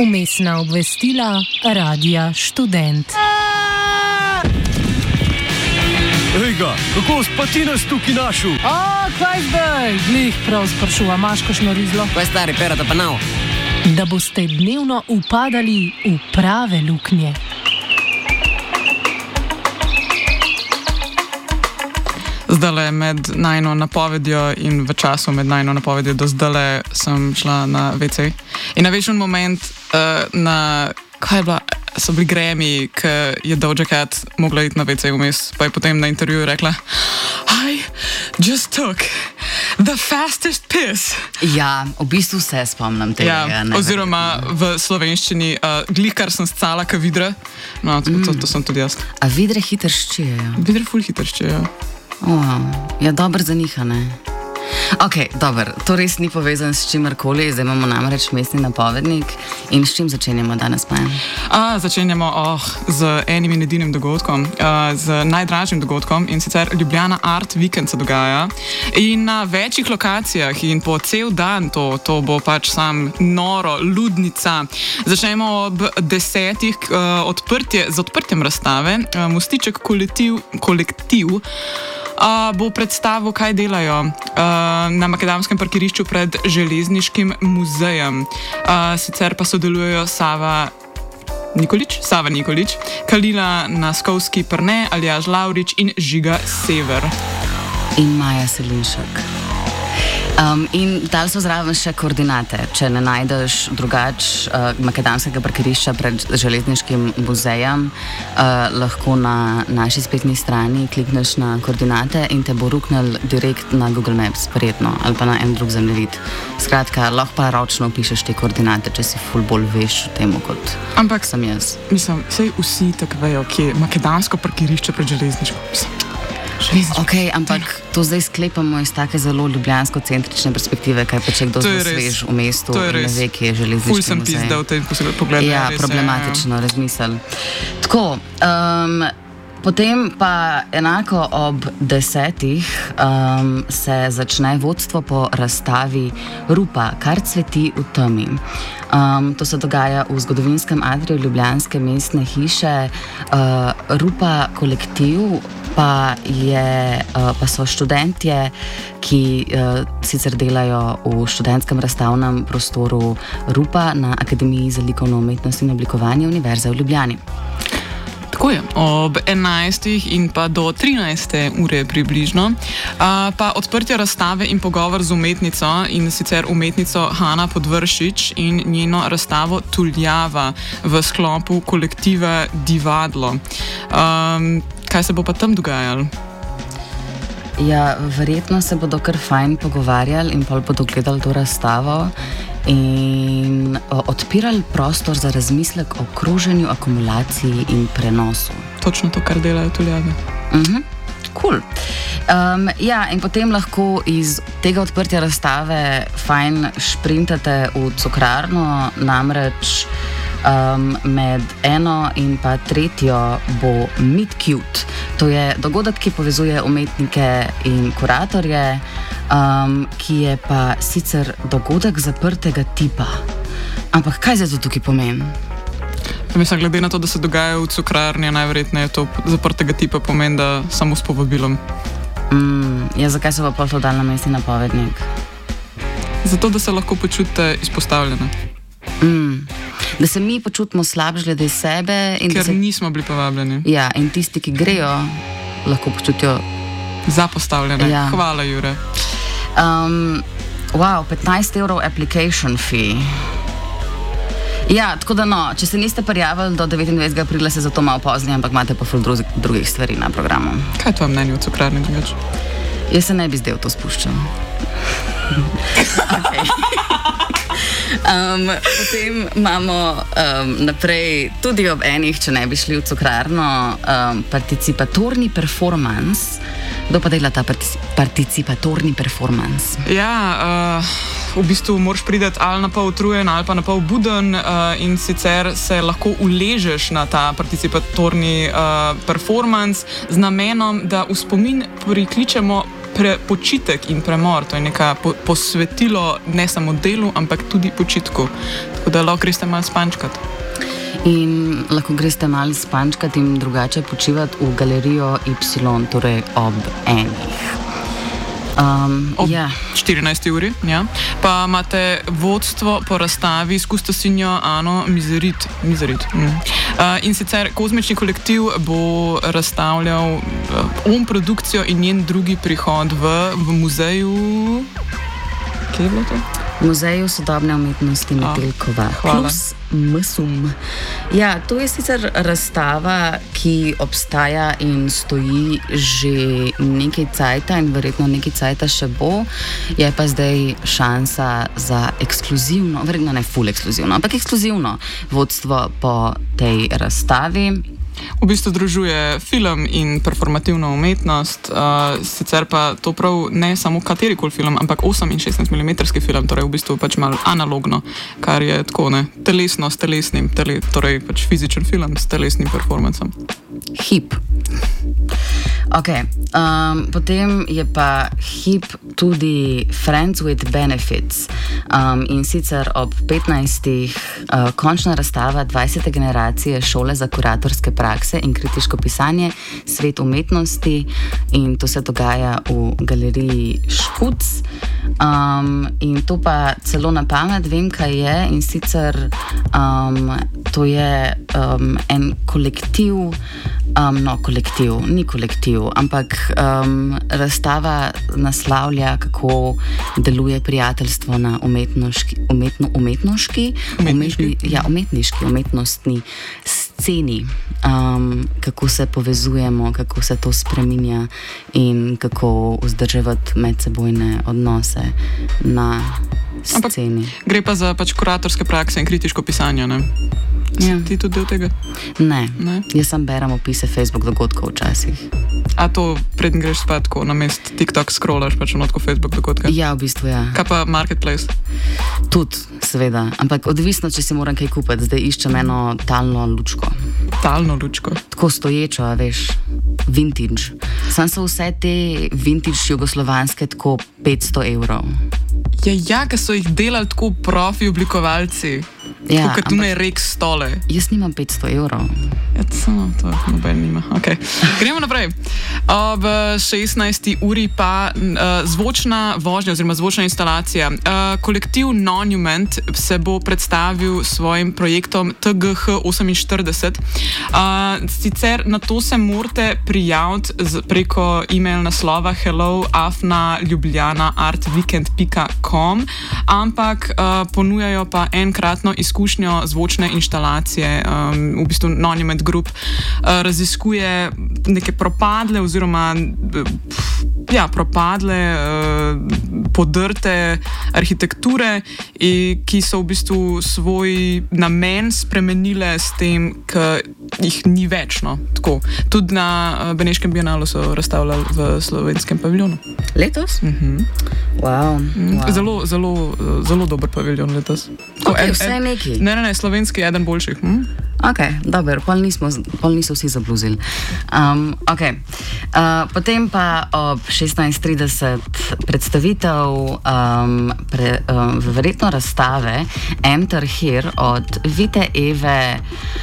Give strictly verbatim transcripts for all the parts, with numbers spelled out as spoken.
Vmesna obvestila Radia Študent. Ejga, kako pa ti nas tukaj našel? A, kaj zdaj? Glih prav sprašuva, imaš kakšno rizlo? Kaj stari, perata pa nav? Da boste dnevno upadali v prave luknje. Zdajle med najno napovedjo in v času med najno napovedjo do zdajle sem šla na ve ce. In na večen moment uh, na, kaj je bila, so bili Grammy, ki je Doja Cat mogla iti na ve ce vmes, pa je potem na intervjuju rekla I just took the fastest piss. Ja, v bistvu se spomnim tega. Ja, oziroma v slovenščini uh, glih kar sem scala ka vidre. No, to, mm. to, to sem tudi jaz. A vidre hitro ščijejo? Vidre ful hitro ščijejo. Oh, ja, dobro za njih, ne? Ok, dobro, to res ni povezan s čimerkoli, zdaj imamo namreč mestni napovednik in s čim začenjamo danes, Maja? A, začenjamo oh, z enim in edinim dogodkom, uh, z najdražjim dogodkom, in sicer Ljubljana Art Weekend se dogaja in na večjih lokacijah in po cel dan to, to bo pač sam noro, ludnica. Začnemo ob desetih uh, odprtje, z odprtjem razstave, uh, Mostiček kolektiv, kolektiv Uh, bo predstavil, kaj delajo uh, na makadamskem parkirišču pred Železniškim muzejem. Uh, sicer pa sodelujejo Sava Nikolič, Sava Nikolič, Kalila Naskovski Prne, Aljaž Lavrič in Žiga Sever. In Maja Selinšek. Um, in dali so zraven še koordinate. Če ne najdeš drugač uh, makadamskega parkirišča pred Železniškim muzejem, uh, lahko na naši spletni strani klikneš na koordinate in te bo ruknil direkt na Google Maps, verjetno, ali pa na en drug zemljevid. Skratka, lahko pa ročno pišeš te koordinate, če si ful bolj veš o tem, kot Ampak, sem jaz. Mislim, sej vsi tako vejo, kje je makadamsko parkirišče pred Železniškim. Ok, ampak to zdaj sklepamo iz take zelo ljubljansko-centrične perspektive, kaj pa če kdo zelo svež v mestu in ne ve, kje je Železniški muzej. Ful sem pizda v tem pogledu. Ja, problematično, ja. Razmisel. Tako, um, potem pa enako ob desetih um, se začne vodstvo po razstavi Rupa, kar cveti v temi. Um, to se dogaja v zgodovinskem atriju ljubljanske mestne hiše. Uh, Rupa kolektiv pa, je, uh, pa so študentje, ki uh, sicer delajo v študentskem razstavnem prostoru Rupa na Akademiji za likovno umetnost in oblikovanje Univerze v Ljubljani. Tako je, ob enajstih in pa do trinajste ure približno, a, pa odprtje razstave in pogovor z umetnico, in sicer umetnico Hana Podvršič in njeno razstavo Tuljava v sklopu kolektiva Divadlo. Um, kaj se bo pa tam dogajalo? Ja, verjetno se bodo kar fajn pogovarjali in pol bodo gledali to razstavo in odpirali prostor za razmislek o kroženju, akumulaciji in prenosu. Točno to, kar delajo Tuljave. Mhm, cool. Um, ja, in potem lahko iz tega odprtja razstave fajn šprintate v cukrarno, namreč Um, med eno in pa tretjo bo Meet Cute. To je dogodek, ki povezuje umetnike in kuratorje, um, ki je pa sicer dogodek zaprtega tipa. Ampak kaj zdaj to tukaj pomeni? Mislim, glede na to, da se dogaja v cukrarni, najverjetneje to zaprtega tipa pomeni, da samo s povabilom. Mm, ja, zakaj so pa pol to dali na mestni napovednik? Zato, da se lahko počutite izpostavljene. Mm. Da se mi počutimo slabše glede sebe. In Ker se... nismo bili povabljeni. Ja, in tisti, ki grejo, lahko počutijo zapostavljene. Ja. Hvala, Jure. Um, wow, petnajst evrov application fee. Ja, tako da no, če se niste prijavili do devetindvajsetega aprila, se zato malo pozni, ampak imate pa ful drugih stvari na programu. Kaj je tvoje mnenje o cukrarni drugače? Jaz se ne bi zdaj v to spuščal. Okay. Um, potem imamo um, naprej tudi ob enih, če ne bi šli v cukrarno, um, participatorni performance. Kdo pa dela ta participatorni performance? Ja, uh, v bistvu moraš priti ali na pol utrujen ali pa na pol buden uh, in sicer se lahko uležeš na ta participatorni uh, performance z namenom, da v spomin prikličemo pre, počitek in premor, to je neka po, posvetilo ne samo delu, ampak tudi počitku. Tako da lahko greste malo spančkat. In lahko greste malo spančkat in drugače počivati v galerijo Y, torej ob enih. Um, ob ja. štirinajsti uri, ja. Pa imate vodstvo po razstavi s kustosinjo Ano Mizerit. Mizerit. Mm. Uh, in sicer kozmični kolektiv bo razstavljal uh, on produkcijo in njen drugi prihod v, v muzeju. Kje je bilo to? V Muzeju sodobne umetnosti Metelkova. Plus Msum. Ja, to je sicer razstava, ki obstaja in stoji že nekaj cajta in verjetno nekaj cajta še bo. Je pa zdaj šansa za ekskluzivno, verjetno ne ful ekskluzivno, ampak ekskluzivno vodstvo po tej razstavi. V bistvu združuje film in performativno umetnost, uh, sicer pa to prav ne samo katerikoli film, ampak osem in šestnajst milimetrski film, torej v bistvu pač malo analogno, kar je tako, ne, telesno s telesnim, tele, torej pač fizičen film s telesnim performancem. Hip. Ok, um, potem je pa hip tudi Friends with Benefits um, in sicer ob petnajstih uh, končna razstava dvajsete generacije šole za kuratorske prakse in kritiško pisanje Svet umetnosti in to se dogaja v galeriji Škuc um, in to pa celo na pamet vem, kaj je in sicer um, to je um, en kolektiv, um, no kolektiv, ni kolektiv, ampak um, razstava naslavlja, kako deluje prijateljstvo na umetnoški, umetno, umetnoški, umetni, ja, umetniški, umetnostni sceni, um, kako se povezujemo, kako se to spreminja in kako vzdrževati medsebojne odnose na sceni. Ampak gre pa za pač kuratorske prakse in kritiško pisanje, ne? Ja. Ti tudi del tega? Ne. ne, jaz sam berem opise Facebook dogodkov včasih. A to predn greš spat, ko na mest TikTok scrollaš, pač onotko Facebook dogodke? Ja, v bistvu ja. Kaj pa Marketplace? Tudi, seveda, ampak odvisno, če si moram kaj kupiti, zdaj iščem eno talno lučko. Talno lučko? Tako stoječo, a veš, vintage. Sam so vse te vintage jugoslovanske tako petsto evrov. Ja, ja, ker so jih delali tako profi oblikovalci. Ja, tako, tu ne rek stole. Jaz nimam petsto evrov. Ja, samo to noben nima. Okay. Gremo naprej. Ob šestnajsti uri pa uh, zvočna vožnja oziroma zvočna instalacija. Uh, kolektiv Monument se bo predstavil s svojim projektom T G H oseminštirideset. Uh, sicer na to se morate prijaviti preko e-mail naslova hello afna ljubljana art weekend pika com, ampak uh, ponujajo pa enkratno izkušnjo zvočne inštalacije. Um, v bistvu Monument Group uh, raziskuje neke propadle oziroma ja, propadle, uh, podrte arhitekture, in, ki so v bistvu svoj namen spremenile s tem, ker jih ni več. No? Tako. Tudi na uh, Beneškem bienalu so razstavljali v slovenskem paviljonu. Letos? Mhm. Wow, wow. Zelo, zelo, zelo dober paviljon letos. Ok, en, vse en, neki. Ne, ne, ne, slovenski je eden boljših. Hm? Ok, dober, pol, nismo, pol niso vsi zabluzili. Um, ok, uh, potem pa ob šestnajst trideset predstavitev um, pre, um, verjetno razstave Enter Here od Vite Eve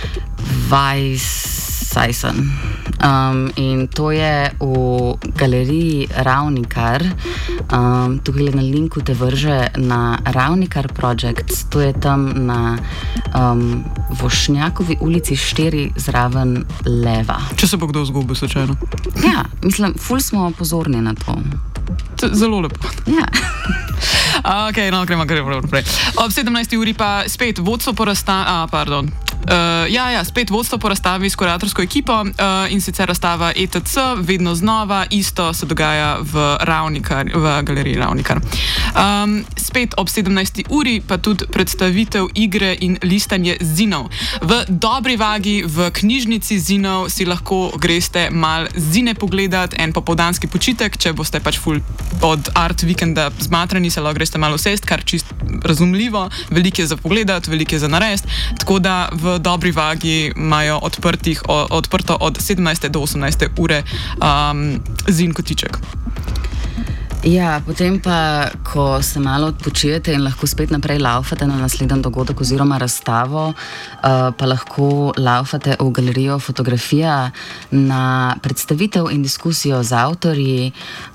Weissajsen. Um, in to je v galeriji Ravnikar. Um, tukaj na linku te vrže na Ravnikar Projects. To je tam na um, Vošnjakovi ulici štiri zraven Leva. Če se bo kdo zgubil, slučajno. Ja, mislim, ful smo pozorni na to. T- zelo lepo. Ja. Ok, no, gremo, gremo naprej. Ob sedemnajsti uri pa spet vodstvo po razstavi, a, pardon. Uh, ja, ja, spet vodstvo po razstavi s kuratorsko ekipo uh, in sicer razstava E T C, vedno znova, isto se dogaja v, Ravnikar, v galeriji Ravnikar. Um, spet ob sedemnajsti uri pa tudi predstavitev igre in listanje zinov. V dobri vagi v knjižnici zinov si lahko greste mal zine pogledati, en popoldanski počitek, če boste pač ful od art vikenda zmatrani, se lahko greste malo sest, kar čist razumljivo, veliko je za pogledati, veliko je za narediti, tako da v dobri vagi imajo odprtih, o, odprto od sedemnajste do osemnajste ure um, zin kotiček. Ja, potem pa, ko se malo odpočijete in lahko spet naprej laufate na naslednji dogodek oziroma razstavo, uh, pa lahko laufate v galerijo Fotografija na predstavitev in diskusijo z avtorji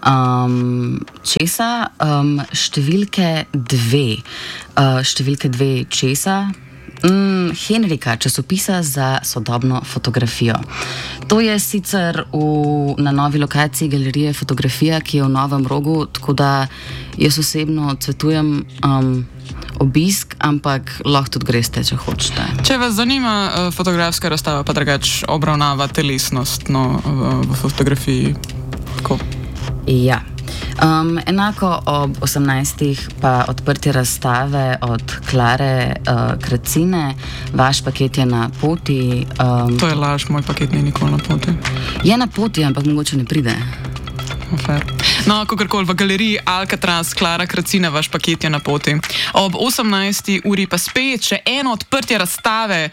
um, česa, um, številke dve. Uh, številke dve česa? Mm, Henrika, časopisa za sodobno fotografijo. To je sicer v, na novi lokaciji galerije Fotografija, ki je v Novem Rogu, tako da jaz osebno svetujem um, obisk, ampak lahko tudi greste, če hočete. Če vas zanima uh, fotografska razstava, pa drugače obravnava telesnost no, v, v fotografiji. Tako. Ja. Um, enako ob osemnajstih pa odprtje razstave od Klare uh, Kracine, vaš paket je na poti. Um, to je laž, moj paket ni nikoli na poti. Je na poti, ampak mogoče ne pride. Fair. No, kakorkoli, v galeriji Alcatraz, Klara Kracina, vaš paket je na poti. Ob osemnajsti uri pa spet še eno odprtje razstave,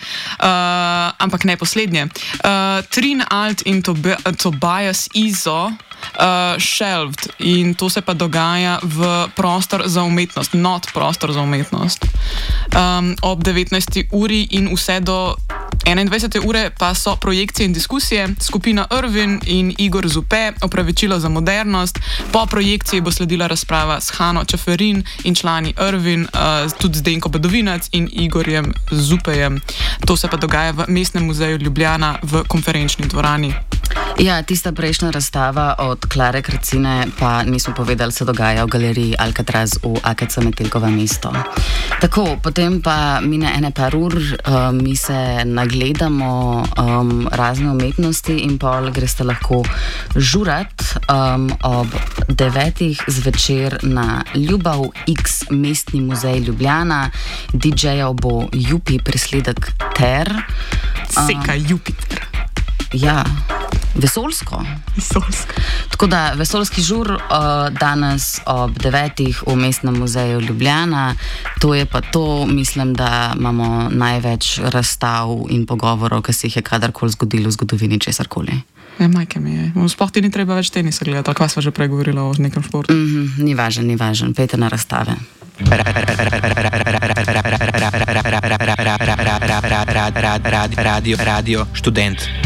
uh, ampak ne poslednje. Uh, Trin Alt in Tob Tobias Izo. Uh, shelved in to se pa dogaja v prostor za umetnost, not prostor za umetnost. Um, ob devetnajsti uri in vse do enaindvajsete ure pa so projekcije in diskusije, skupina Irvin in Igor Zupe, opravičilo za modernost. Po projekciji bo sledila razprava s Hano Čeferin in člani Irvin, uh, tudi z Denko Badovinac in Igorjem Zupejem. To se pa dogaja v Mestnem muzeju Ljubljana v konferenčni dvorani. Ja, tista prejšnja razstava od Klare Kracine pa nismo povedali, se dogaja v galeriji Alcatraz v A K C Metelkovo mesto. Tako, potem pa mine ene par ur, um, mi se nagledamo um, razne umetnosti in pol greste lahko žurat um, ob devetih zvečer na Ljubav X Mestni muzej Ljubljana. D J-jev bo Jupi Presledek Ter. Seka um, Jupiter. Ja. Vesolsko. Vesolsko. Tako da vesolski žur uh, danes ob devetih v Mestnem muzeju Ljubljana. To je pa to, mislim, da imamo največ razstav in pogovorov, ki se jih je kadarkoli zgodilo v zgodovini česarkoli. Ja, majke mi je. Sploh ti ni treba več tenisa gledati, ali kva sva že prej govorila o nekem športu? Mm -hmm, ni važen, ni važen. Pejte na razstave. Radio, radio, študent.